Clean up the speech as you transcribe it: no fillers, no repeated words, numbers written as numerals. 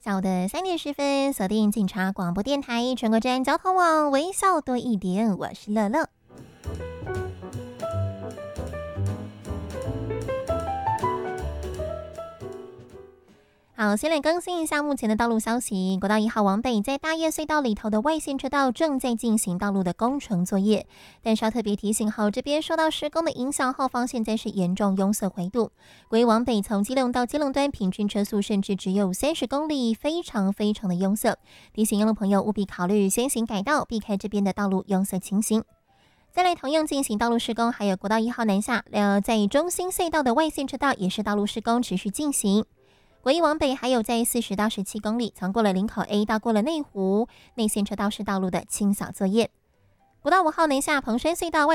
下午的3点10分，锁定警察广播电台全国站交通网，微笑多一点，我是乐乐。好，先来更新一下目前的道路消息。国道1号往北，在大叶隧道里头的外线车道正在进行道路的工程作业，但是要特别提醒这边受到施工的影响，后方现在是严重拥塞回堵。国一往北，从基隆到基隆端，平均车速甚至只有30公里，非常的拥塞。提醒用路朋友务必考虑先行改道，避开这边的道路拥塞情形。再来同样进行道路施工，还有国道1号南下，在中心隧道的外线车道也是道路施工持续进行。国一往北还有在40到17公里，从过了林口 A 到过了内湖，内线车道是道路的清扫作业。国道5号南下彭山隧道外